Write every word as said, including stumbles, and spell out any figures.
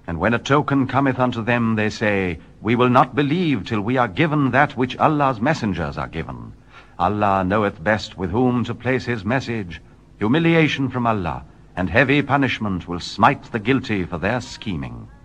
And when a token cometh unto them, they say, We will not believe till we are given that which Allah's messengers are given. Allah knoweth best with whom to place his message. Humiliation from Allah, and heavy punishment will smite the guilty for their scheming.